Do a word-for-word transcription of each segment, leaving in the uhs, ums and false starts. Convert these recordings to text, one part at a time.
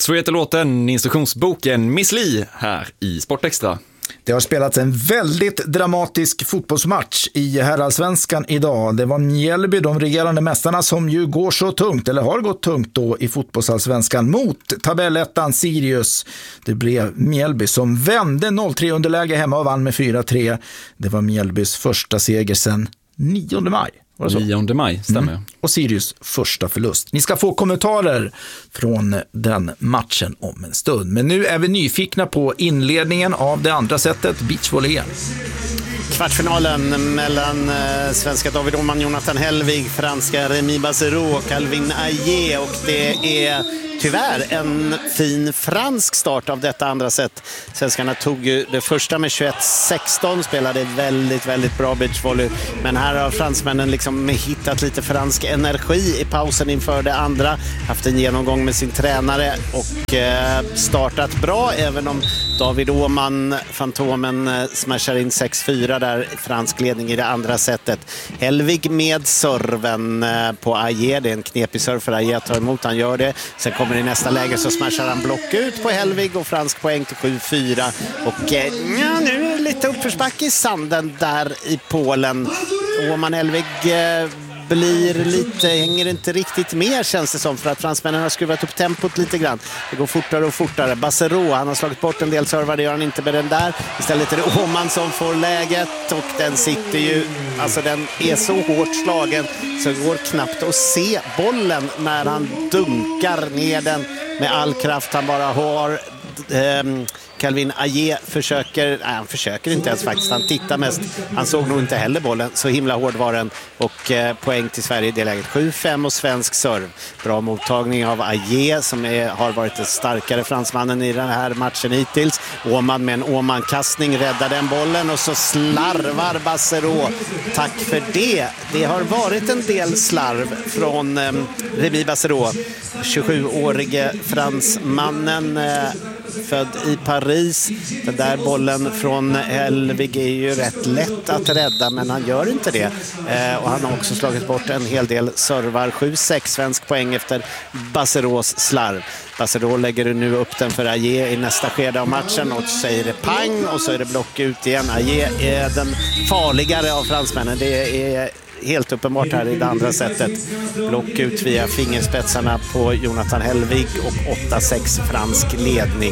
Så heter låten, instruktionsboken Miss Li här i Sportextra. Det har spelats en väldigt dramatisk fotbollsmatch i herrallsvenskan idag. Det var Mjällby, de regerande mästarna, som ju går så tungt, eller har gått tungt då i fotbollsallsvenskan, mot tabellettan Sirius. Det blev Mjällby som vände noll tre underläge hemma och vann med fyra tre. Det var Mjällbys första seger sedan nionde maj. nionde maj, stämmer. Mm. Och Sirius första förlust. Ni ska få kommentarer från den matchen om en stund. Men nu är vi nyfikna på inledningen av det andra sättet, beachvolley. Kvartsfinalen mellan eh, svenska David Åhman, Jonathan Hellvig, franska Remy Bassero och Calvin Ayer, och det är tyvärr en fin fransk start av detta andra set. Svenskarna tog ju det första med tjugoett sexton, spelade väldigt, väldigt bra beachvolley. Men här har fransmännen liksom hittat lite fransk energi i pausen inför det andra. Haft en genomgång med sin tränare och eh, startat bra, även om David Åhman, Fantomen, eh, smashar in sex fyra där, fransk ledning i det andra setet. Hellvig med serven eh, på Ayer. Det är en knepig serv för Ayer att ta emot, han gör det. Sen kommer i nästa läge så smashar han block ut på Hellvig och fransk poäng till sju fyra. Och eh, ja, nu är det lite uppförsbacke i sanden där i Polen. Åhman Hellvig eh, blir lite, hänger inte riktigt med, känns det som, för att fransmännen har skruvat upp tempot lite grann. Det går fortare och fortare. Bassero, han har slagit bort en del servar, det gör han inte med den där. Istället är det Åhman som får läget, och den sitter ju, alltså den är så hårt slagen så det går knappt att se bollen när han dunkar ner den med all kraft han bara har. Ehm, Calvin Ayer försöker, nej, han försöker inte ens faktiskt, han tittar mest, han såg nog inte heller bollen, så himla hård var den, och eh, poäng till Sverige i det läget. sju fem och svensk serv. Bra mottagning av Ayer som är, har varit den starkare fransmannen i den här matchen hittills. Åhman med en Åhman-kastning räddar den bollen, och så slarvar Bassero. Tack för det. Det har varit en del slarv från eh, Remy Bassero, tjugosjuårige fransmannen, eh, född i Paris. Den där bollen från Hellvig är ju rätt lätt att rädda, men han gör inte det. Eh, och han har också slagit bort en hel del servar. sju sex svensk poäng efter Basseros slarv. Bassero lägger nu upp den för Ayer i nästa skede av matchen, och så säger det pang, och så är det block ut igen. Ayer är den farligare av fransmännen. Det är helt uppenbart här i det andra sättet. Block ut via fingerspetsarna på Jonathan Hellvig, och åtta sex fransk ledning.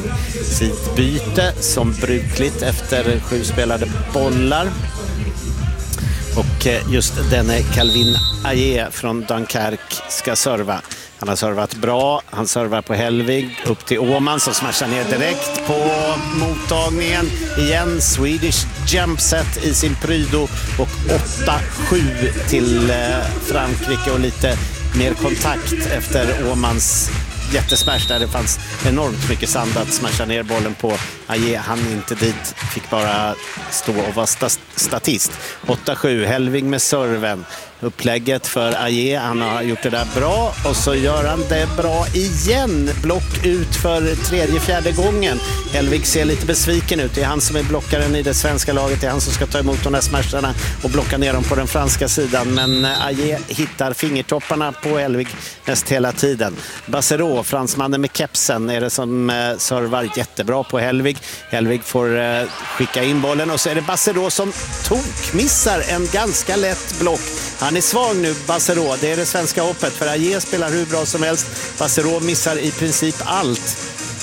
Sidbyte som brukligt efter sju spelade bollar. Och just denne Calvin Ayer från Dunkerque ska serva. Han har servat bra, han servar på Hellvig, upp till Åhman som smashar ner direkt på mottagningen. Igen Swedish jump set i sin prydo, och åtta sju till Frankrike, och lite mer kontakt efter Åhmans jättesmash där det fanns enormt mycket sand att smasha ner bollen på. Ayer han inte dit, fick bara stå och vara sta- statist. åtta sju, Hellvig med serven. Upplägget för Ayer, han har gjort det där bra, och så gör han det bra igen. Block ut för tredje, fjärde gången. Hellvig ser lite besviken ut. Det är han som är blockaren i det svenska laget. Det är han som ska ta emot de där smasharna och blocka ner dem på den franska sidan. Men Ayer hittar fingertopparna på Hellvig näst hela tiden. Bassero, fransmannen med kepsen, är det som eh, servar jättebra på Hellvig. Hellvig får eh, skicka in bollen, och så är det Bassero som tokmissar en ganska lätt block. Han är svag nu, Bassero. Det är det svenska hoppet, för Ayer spelar hur bra som helst. Bassero missar i princip allt.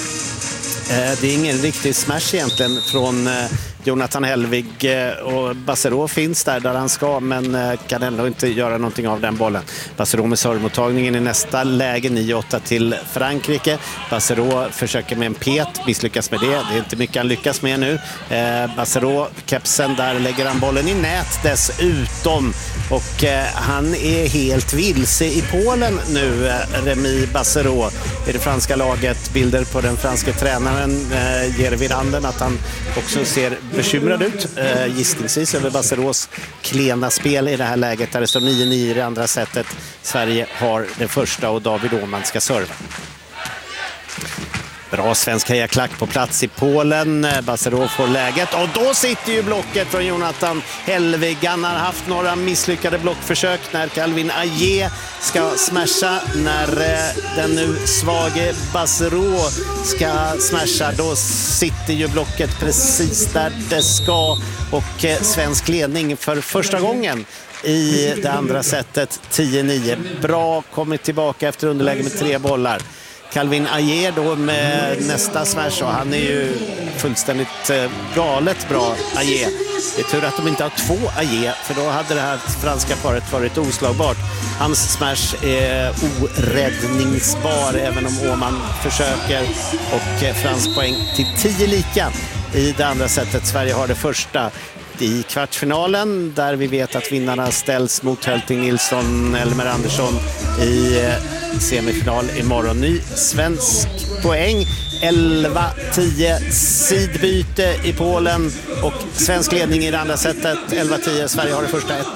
Eh, det är ingen riktig smash egentligen från eh, Jonathan Hellvig, och Bassero finns där där han ska, men kan ändå inte göra någonting av den bollen. Bassero med servmottagningen i nästa läge, nio åtta till Frankrike. Bassero försöker med en pet, misslyckas med det. Det är inte mycket han lyckas med nu. Eh, Bassero, kepsen, där lägger han bollen i nät dessutom. Och eh, han är helt vilse i Polen nu, eh, Remy Bassero. I det franska laget, bilder på den franska tränaren eh, ger vid handen att han också ser bekymrad ut, eh, gissningsvis över Basseros klena spel i det här läget, där det står nio nio i det andra sättet. Sverige har det första, och David Åhman ska serva. Bra svensk hejaklack på plats i Polen. Baserov får läget och då sitter ju blocket från Jonathan Hellvig. Han har haft några misslyckade blockförsök när Calvin Aje ska smasha. När den nu svage Baserov ska smasha, då sitter ju blocket precis där det ska. Och svensk ledning för första gången i det andra setet, tio nio. Bra kommit tillbaka efter underläge med tre bollar. Calvin Aje då med nästa smash, och han är ju fullständigt galet bra, Aje. Det är tur att de inte har två Aje, för då hade det här franska paret varit oslagbart. Hans smash är oräddningsbar även om Åman försöker, och fransk poäng till tio lika i det andra sättet. Sverige har det första i kvartsfinalen, där vi vet att vinnarna ställs mot Hölting Nilsson, Elmer Andersson i semifinal imorgon. Ny svensk poäng, elva tio, sidbyte i Polen och svensk ledning i det andra sättet, elva tio. Sverige har det första ett.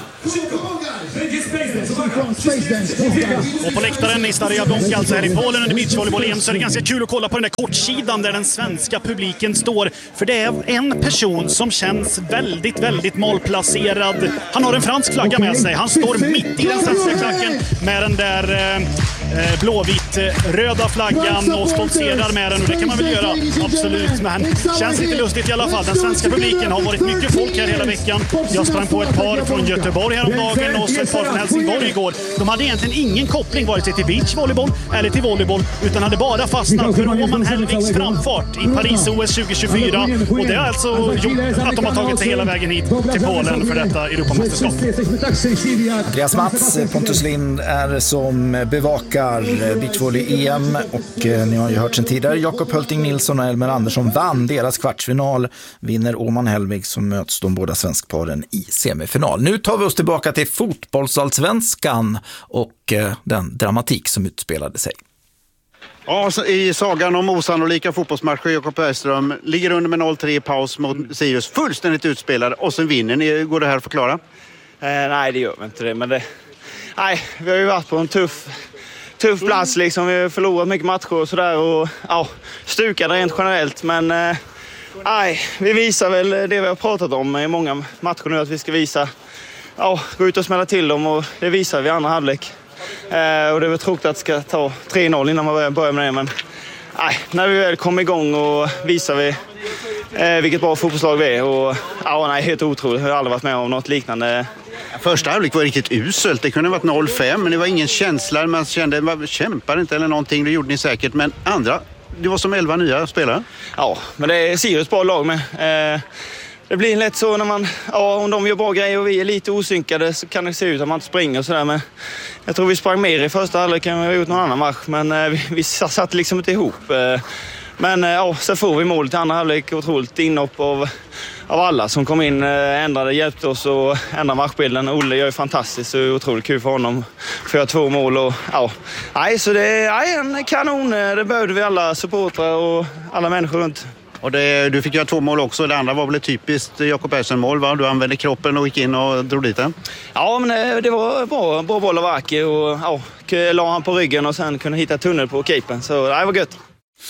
Och på läktaren i Staria Blanca, alltså här i Polen under beachvolleyboll-E M, så är det ganska kul att kolla på den där kortsidan där den svenska publiken står. För det är en person som känns väldigt, väldigt malplacerad. Han har en fransk flagga med sig. Han står mitt i den svenska klacken med den där eh, blåvitt röda flaggan och stoltserar med den. Och det kan man väl göra, absolut. Men känns lite lustigt i alla fall. Den svenska publiken har varit mycket folk här hela veckan. Jag sprang på ett par från Göteborg häromdagen och så ett par från Helsingborg igår. De hade egentligen ingen koppling vare sig till beachvolleyboll eller till volleyboll, utan hade bara fastnat för Åman Hellvigs framfart i Paris O S tjugo tjugofyra. Och det har alltså gjort att de har tagit sig hela vägen hit till Polen för detta Europamästerskap. Andreas Mats, Pontus Lind är som bevakar beachvolley-E M, och ni har ju hört sen tidigare, Jakob Hölting Nilsson och Elmer Andersson vann deras kvartsfinal, vinner Åman Hellvig, som möts de båda svenskparen i semifinal. Nu tar vi oss tillbaka till fotbollsallsvenskan och den dramatik som utspelade sig. Ja, i sagan om osannolika fotbollsmatcher, Jakob Bergström ligger under med noll tre i paus mot Sirius, fullständigt utspelade, och sen vinner ni. Går det här att förklara? Eh, nej, det gör vi inte det, men det... Nej, vi har ju varit på en tuff, tuff plats liksom. Vi har förlorat mycket matcher och sådär, och ja, stukade rent generellt, men eh, nej, vi visar väl det vi har pratat om i många matcher nu, att vi ska visa, ja, gå ut och smälla till dem, och det visar vi i andra halvlek. Eh, och det var tråkigt att det ska ta tre noll innan man börjar med det, men nej, när vi väl kommer igång och visar vi eh, vilket bra fotbollslag vi är, och ja, nej, helt otroligt. Jag har aldrig varit med om något liknande. Första halvlek var riktigt uselt. Det kunde ha varit noll fem, men det var ingen känsla. Man kände, man kämpar inte eller någonting. Det gjorde ni säkert, men andra, det var som elva nya spelare. Ja, men det är Sirius bra lag med. Eh, Det blir lätt så när man, ja, om de gör bra grejer och vi är lite osynkade, så kan det se ut att man inte springer och sådär. Men jag tror vi sprang mer i första halvlek än vi har gjort någon annan match. Men eh, vi, vi satt liksom inte ihop. Eh, men eh, ja, så får vi mål till andra halvlek. Otroligt inhopp av, av alla som kom in, eh, ändrade, hjälpte oss och ändrade matchbilden. Olle gör ju fantastiskt, så otroligt kul för honom. För jag två mål och ja. Nej, så det är en kanon. Det behövde vi alla supportrar och alla människor runt. Och det, du fick göra två mål också. Det andra var väl ett typiskt Jakob Bergström-mål, va? Du använde kroppen och gick in och drog dit den. Ja, men det var bra, bra boll av Aki, och ja, la han på ryggen och sen kunde hitta tunnel på keepern. Så det var gött.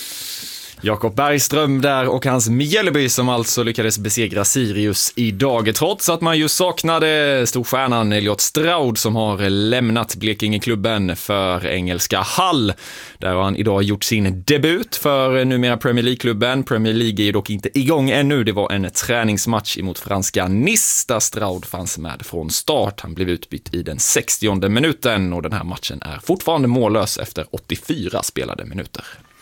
Jakob Bergström där, och hans Mjällby som alltså lyckades besegra Sirius idag, trots att man ju saknade storstjärnan Elliot Stroud som har lämnat Blekingeklubben för engelska Hull. Där har han idag gjort sin debut för numera Premier League-klubben. Premier League är ju dock inte igång ännu. Det var en träningsmatch emot franska Nice där Stroud fanns med från start. Han blev utbytt i den sextionde minuten, och den här matchen är fortfarande mållös efter åttiofyra spelade minuter.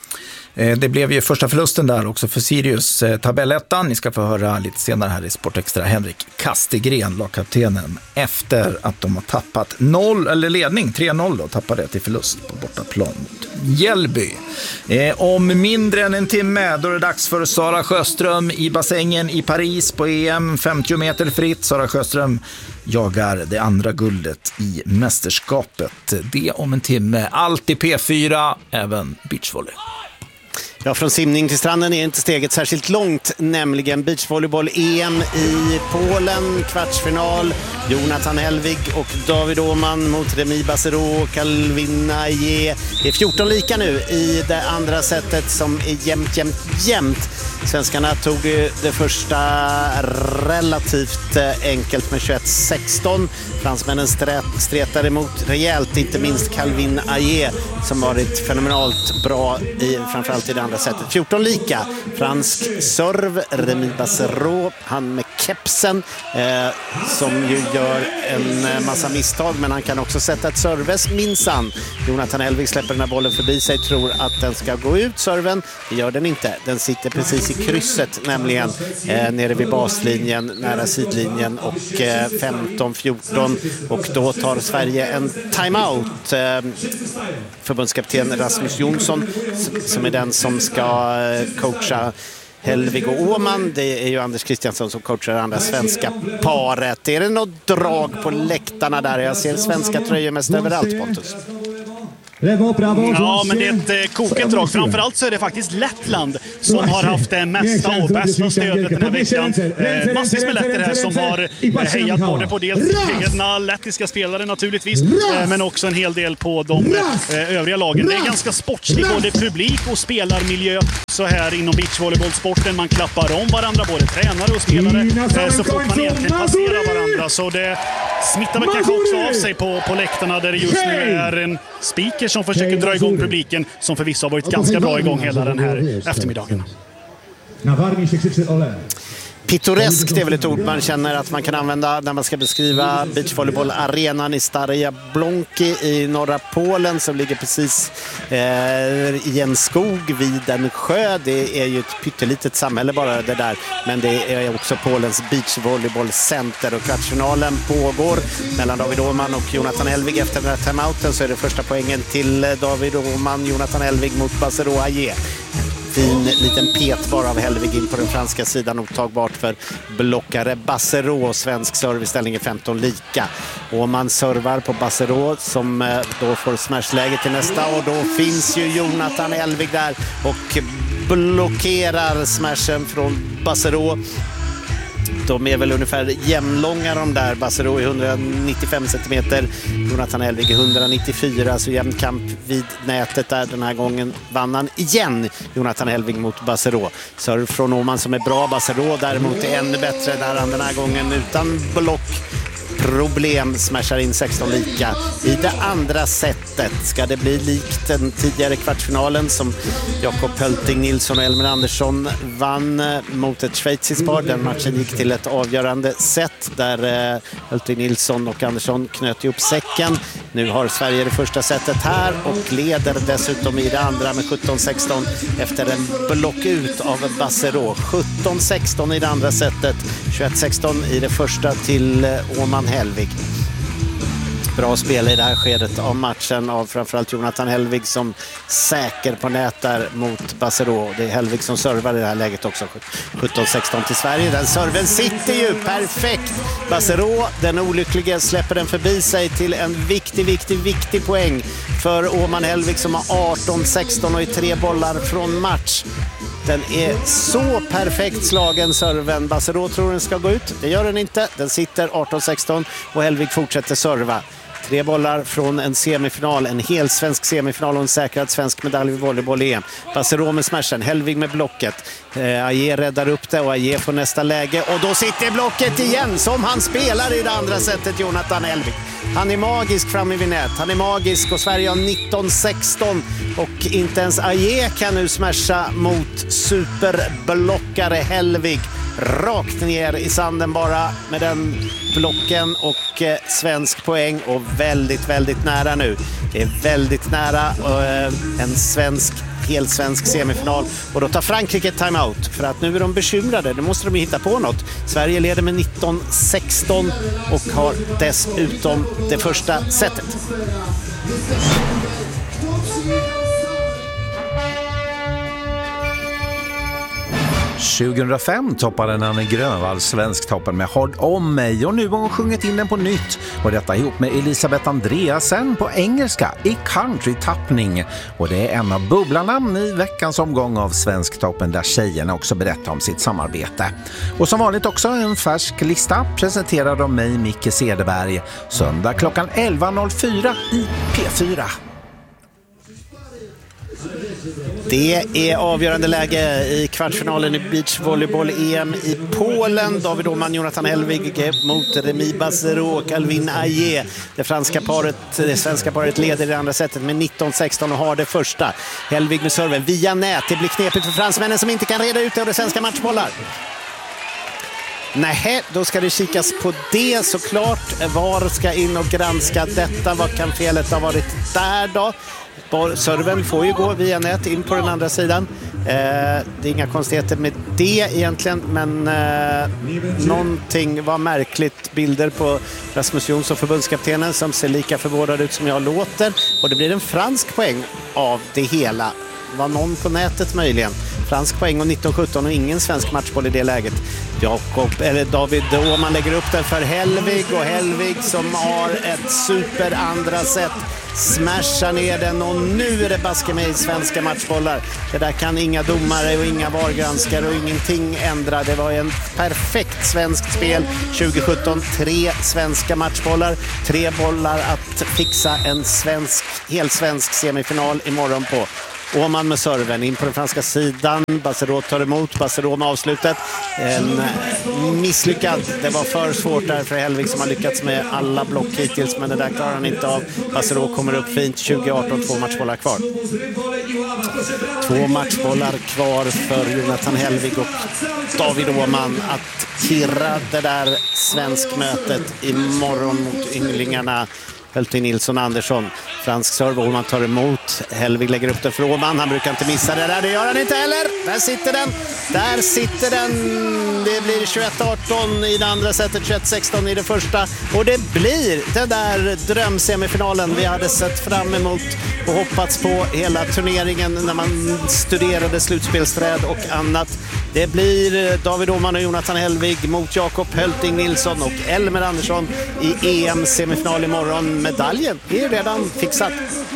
Det blev ju första förlusten där också för Sirius, tabellettan. Ni ska få höra lite senare här i Sportextra Henrik Kastegren, lagkaptenen, efter att de har tappat noll, eller ledning tre noll då, tappade till förlust på bortaplan mot Mjällby. Eh, om mindre än en timme då är det dags för Sara Sjöström i bassängen i Paris på E M, femtio meter fritt. Sara Sjöström jagar det andra guldet i mästerskapet. Det om en timme, allt i P fyra, även beachvolley. Ja, från simning till stranden är inte steget särskilt långt, nämligen beachvolleyboll-E M i Polen, kvartsfinal. Jonathan Helvig och David Åhman mot Remi Bassero och Calvin Aie. Det är fjorton lika nu i det andra setet som är jämnt, jämnt, jämnt. Svenskarna tog det första relativt enkelt med tjugoett sexton. Fransmännen stretar emot rejält, inte minst Calvin Aie som varit fenomenalt bra i, framförallt i det andra sättet. fjorton lika. Fransk serv, Remi Bassero, han med kepsen eh, som ju gör en massa misstag, men han kan också sätta ett serves minsann. Jonathan Helvig släpper den här bollen förbi sig, tror att den ska gå ut, serven. Det gör den inte. Den sitter precis i krysset, nämligen eh, nere vid baslinjen, nära sidlinjen, och eh, femton fjorton, och då tar Sverige en timeout. Eh, förbundskapten Rasmus Jonsson som är den som ska eh, coacha Helvig och Åhman. Det är ju Anders Kristiansson som coachar det andra svenska paret. Är det något drag på läktarna där? Jag ser svenska tröjor mest överallt, Pontus. Ja, men det är ett eh, kokigt drag. Framförallt så är det faktiskt Lettland som har haft det mesta och bästa stödet den här veckan. Eh, massvis med letter här som har eh, hejat både på dels egna lettiska spelare naturligtvis, eh, men också en hel del på de eh, övriga lagen. Det är ganska sportslig både publik och spelarmiljö så här inom beachvolleybollsporten. Man klappar om varandra, både tränare och spelare, eh, så fort man egentligen passerar varandra. Så det smittar väl kanske också av sig på, på läktarna där det just nu är en speaker som försöker dra igång publiken, som förvisso har varit ganska bra igång hela den här eftermiddagen. Pittoresk, det är väl ett ord man känner att man kan använda när man ska beskriva beachvolleyboll-arenan i Staria Blonki i norra Polen, som ligger precis eh, i en skog vid en sjö. Det är ju ett pyttelitet samhälle bara det där, men det är också Polens beachvolleybollcenter, och kvartsfinalen pågår mellan David Åhman och Jonathan Helvig. Efter den här timeouten så är det första poängen till David Åhman, Jonathan Helvig mot Bassero Aie. Fin liten pet bara av Helvig in på den franska sidan, otagbart för blockare Bassero. Svensk serviceställning är femton lika. Och man servar på Bassero som då får smashläge till nästa, och då finns ju Jonathan Helvig där och blockerar smashen från Bassero. De är väl ungefär jämnlånga de där. Bassero är etthundranittiofem centimeter, Jonathan Helvig är etthundranittiofyra, så jämn kamp vid nätet där. Den här gången vann han igen, Jonathan Helvig mot Bassero. Serv från Åhman som är bra, Bassero däremot är ännu bättre där han den här gången utan block. Problem, smashar in sexton lika. I det andra sättet ska det bli likt den tidigare kvartsfinalen som Jakob Hölting Nilsson och Elmer Andersson vann mot ett schweiziskt par. Den matchen gick till ett avgörande set där eh, Hölting Nilsson och Andersson knöt ihop säcken. Nu har Sverige det första setet här och leder dessutom i det andra med sjutton sexton efter en block ut av Bassero. sjutton sexton i det andra setet, tjugoett sexton i det första till eh, Åhman Helvig. Bra spel i det här skedet av matchen av framförallt Jonathan Helvig som säker på nät där mot Bassero. Det är Helvig som servar i det här läget också. sjutton sexton till Sverige. Den serven sitter ju perfekt. Bassero, den olyckliga, släpper den förbi sig till en viktig, viktig, viktig poäng för Åhman Helvig som har arton sexton och är tre bollar från match. Den är så perfekt slagen, serven. Bassero tror den ska gå ut. Det gör den inte. Den sitter arton sexton och Helvig fortsätter serva. Tre bollar från en semifinal, en hel svensk semifinal och en säkrad svensk medalj i volleyboll-E M. Bassero med smashen, Helvig med blocket. Eh, Aie räddar upp det och Aie får nästa läge. Och då sitter blocket igen som han spelar i det andra sättet, Jonathan Helvig. Han är magisk framme vid nät. Han är magisk och Sverige har nitton sexton. Och inte ens Aie kan nu smasha mot superblockare Helvig. Rakt ner i sanden bara med den blocken och eh, svensk poäng och väldigt, väldigt nära nu. Det är väldigt nära eh, en svensk, helt svensk semifinal. Och då tar Frankrike timeout för att nu är de bekymrade. Nu måste de hitta på något. Sverige leder med nitton sexton och har dessutom det första setet. tjugohundrafem toppade Nanne Grönvall Svensktoppen med Håll om mig, och nu har hon sjungit in den på nytt, och detta ihop med Elisabeth Andreasen på engelska i country-tappning. Och det är en av bubblarna i veckans omgång av Svensktoppen, där tjejerna också berättar om sitt samarbete. Och som vanligt också en färsk lista presenterad av mig, Micke Cederberg, söndag klockan elva noll fyra i P fyra. Det är avgörande läge i kvartsfinalen i beachvolleyboll-E M i Polen. David Åhman, Jonathan Helvig mot Remi Bassero och Calvin Ayer. Det franska paret, det svenska paret leder i det andra sättet med nitton sexton och har det första. Helvig med serven via nät. Det blir knepigt för fransmännen som inte kan reda ut det av det svenska matchbollar. Nej, då ska det kikas på det såklart. VAR ska in och granska detta. Vad kan felet ha varit där då? Serven får ju gå via nät in på den andra sidan. Eh, det är inga konstigheter med det egentligen, men eh, någonting var märkligt. Bilder på Rasmus Jonsson, förbundskaptenen, som ser lika förvånad ut som jag låter. Och det blir en fransk poäng av det hela. Var någon på nätet möjligen? Fransk poäng och nitton sjutton och ingen svensk matchboll i det läget. Jakob, eller David Åhman lägger upp den för Helvig, och Helvig som har ett super andra set smashar ner den, och nu är det baske med i svenska matchbollar. Det där kan inga domare och inga vargranskare och ingenting ändra. Det var en perfekt svenskt spel tjugo sjutton. Tre svenska matchbollar, tre bollar att fixa en svensk, helt svensk semifinal imorgon på. Åhman med serven in på den franska sidan. Bassero tar emot. Bassero med avslutet. En misslyckad. Det var för svårt där för Helvig som har lyckats med alla block hittills. Men det där klarar han inte av. Bassero kommer upp fint. tjugo arton, två matchbollar kvar. Två matchbollar kvar för Jonathan Helvig och David Åhman att kirra det där svenskmötet imorgon mot ynglingarna Hölting Nilsson Andersson. Fransk serve, Åhman tar emot. Helvig lägger upp den för Åhman. Han brukar inte missa det där. Det gör han inte heller. Där sitter den. Där sitter den. Det blir tjugoett arton i det andra sättet, tjugoett sexton i det första. Och det blir den där drömsemifinalen vi hade sett fram emot och hoppats på hela turneringen när man studerade slutspelsträd och annat. Det blir David Åhman och Jonathan Helvig mot Jakob Hölting Nilsson och Elmer Andersson i E M-semifinal imorgon. Medaljen är redan fixad.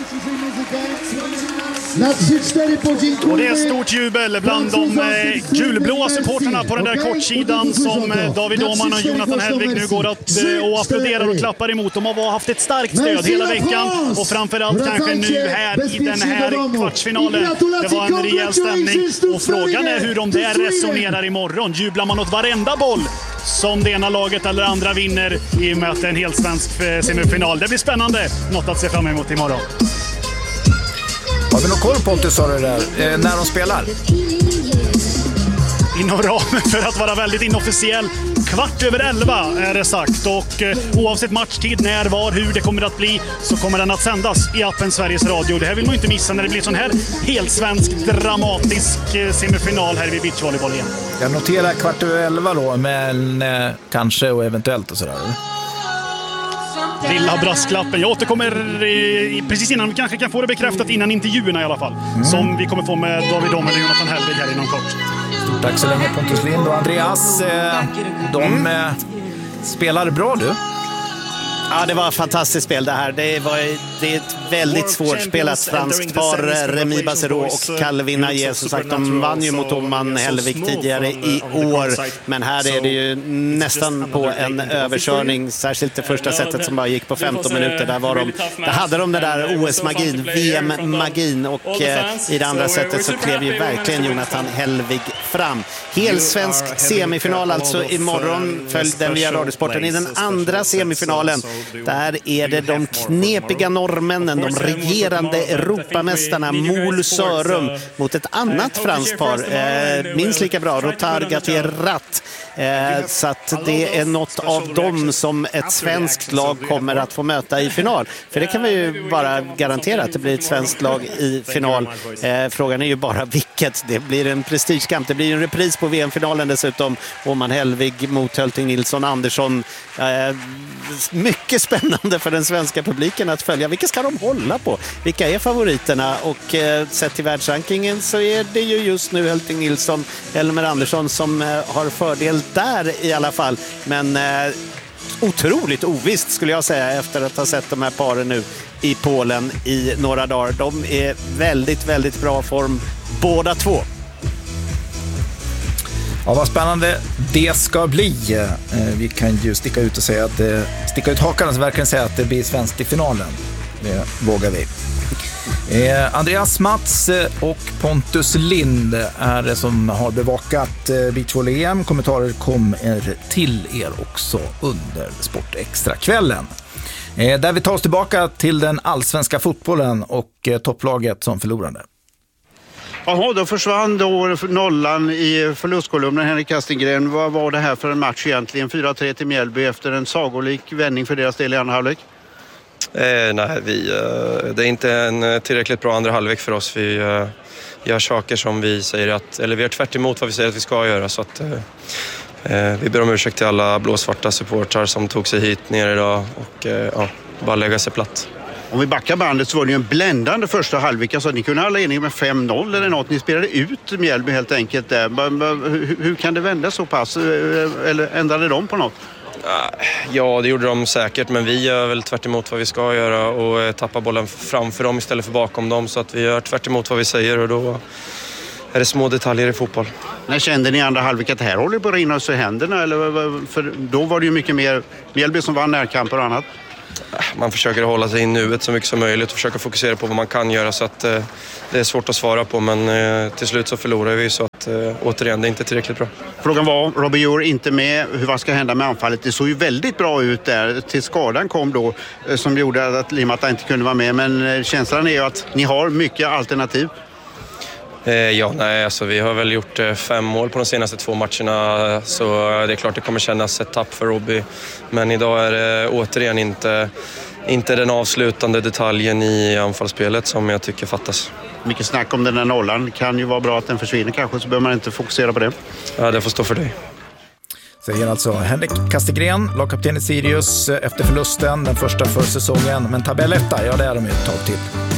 Och det är stort jubel bland de eh, gulblåa supporterna på den där kortsidan som eh, David Åhman och Jonathan Helvig nu går att eh, och applåderar och klappar emot. De har haft ett starkt stöd hela veckan och framförallt kanske nu här i den här kvartsfinalen. Det var en rejäl stämning och frågan är hur de där resonerar imorgon. Jublar man åt varenda boll som det ena laget eller andra vinner i möte en helt svensk eh, semifinal? Det blir spännande. Något att se fram emot imorgon. Har vi någon koll på det, sa du där, eh, när de spelar? Inom ramen för att vara väldigt inofficiell. Kvart över elva är det sagt. Och eh, oavsett matchtid, när, var, hur det kommer att bli, så kommer den att sändas i appen Sveriges Radio. Det här vill man inte missa när det blir sån här helt svensk dramatisk eh, semifinal här vid beachvolleyboll igen. Jag noterar kvart över elva då, men eh, kanske och eventuellt och sådär. Lilla brasklappen. Jag återkommer i, precis innan, vi kanske kan få det bekräftat innan intervjuerna i alla fall. Mm. Som vi kommer få med David Åhman och Jonathan Helvig här inom kort. Stort tack så länge Pontus Lind och Andreas. Eh, de mm. eh, spelar bra du. Ja, det var ett fantastiskt spel det här. Det, var, det är ett väldigt svårspelat franskt par, Remi Bassero och Calvin Ayer. Som sagt, de vann ju mot Åhman Helvig tidigare i år. Men här är det ju nästan på en överkörning. Särskilt det första sättet som bara gick på femton minuter. Där, var de, där hade de det där O S-magin, V M-magin. Och eh, i det andra sättet så klev ju verkligen Jonathan Helvig fram. Helsvensk semifinal alltså imorgon. Följ den via Radiosporten. I den andra semifinalen där är det de knepiga norrmännen, de regerande Europamästarna Mol Sörum mot ett annat franskt par, eh, minst lika bra, Rotar Gattier Ratt. Eh, så att det är något av dem som ett svenskt lag kommer att få möta i final. För det kan vi ju bara garantera att det blir ett svenskt lag i final. Eh, frågan är ju bara vilket. Det blir en prestigekamp. Det blir en repris på V M-finalen dessutom. Åman Hellvig mot Hölting Nilsson Andersson. Eh, mycket spännande för den svenska publiken att följa. Vilka ska de hålla på? Vilka är favoriterna? Och eh, sett till världsrankingen så är det ju just nu Hölting Nilsson, Elmer Andersson som eh, har fördel där i alla fall. Men eh, otroligt ovisst skulle jag säga efter att ha sett de här paren nu i Polen i några dagar. De är väldigt, väldigt bra form båda två. Ja, vad spännande det ska bli. Vi kan ju sticka ut och säga att det, sticka ut hakan och verkligen säga att det blir svenskt i finalen. Det vågar vi. Eh, Andreas Mats och Pontus Lind är det som har bevakat beachvolley-E M. Kommentarer kommer till er också under Sportextra-kvällen. Eh, där vi tar oss tillbaka till den allsvenska fotbollen och eh, topplaget som förlorade. Jaha, då försvann då nollan i förlustkolumnen, Henrik Kastingren. Vad var det här för en match egentligen? fyra tre till Mjällby efter en sagolik vändning för deras del i andra halvlek? Eh, nej, vi, eh, det är inte en tillräckligt bra andra halvlek för oss. Vi eh, gör saker som vi säger att, eller vi är tvärt emot vad vi säger att vi ska göra. Så att, eh, vi ber om ursäkt till alla blåsvarta supportrar som tog sig hit ner idag och eh, ja, bara lägga sig platt. Om vi backar bandet så var det ju en bländande första halvlek. Alltså, ni kunde alla eniga med fem noll eller något. Ni spelade ut Mjällby helt enkelt där. Hur, hur kan det vända så pass? Eller ändrade de på något? Ja, det gjorde de säkert, men vi gör väl tvärt emot vad vi ska göra och tappar bollen framför dem istället för bakom dem. Så att vi gör tvärt emot vad vi säger och då är det små detaljer i fotboll. När kände ni i andra halvlek att det här håller på att rinna oss i händerna? Eller, för då var det ju mycket mer Mjällby som vann närkamper och annat. Man försöker hålla sig i nuet så mycket som möjligt och försöka fokusera på vad man kan göra, så att eh, det är svårt att svara på, men eh, till slut så förlorar vi, så att eh, återigen, det är inte tillräckligt bra. Frågan var, Robbie Jour inte med, hur vad ska hända med anfallet? Det såg ju väldigt bra ut där till skadan kom då eh, som gjorde att Limata inte kunde vara med, men eh, känslan är ju att ni har mycket alternativ. Eh, ja, nej, alltså vi har väl gjort eh, fem mål på de senaste två matcherna, så det är klart det kommer kännas ett tapp för Robbie. Men idag är det återigen inte, inte den avslutande detaljen i anfallsspelet som jag tycker fattas. Mycket snack om den där nollan. Kan ju vara bra att den försvinner kanske, så behöver man inte fokusera på det. Ja, det får stå för dig. Säger alltså Henrik Kastegren, lagkapten i Sirius efter förlusten, den första för säsongen. Men tabelletta, ja det är de ju ett tag till.